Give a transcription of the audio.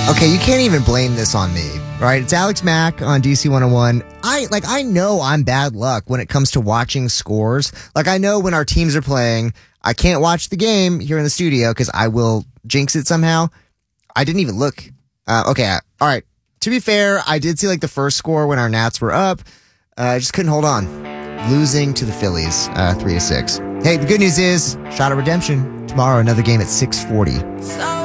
Okay, you can't even blame this on me, right? It's Alex Mack on DC 101. I know I'm bad luck when it comes to watching scores. Like, I know when our teams are playing, I can't watch the game here in the studio because I will jinx it somehow. I didn't even look. Okay, all right. To be fair, I did see like the first score when our Nats were up. I just couldn't hold on. Losing to the Phillies, 3-6. Hey, the good news is, shot of redemption. Tomorrow, another game at 6:40.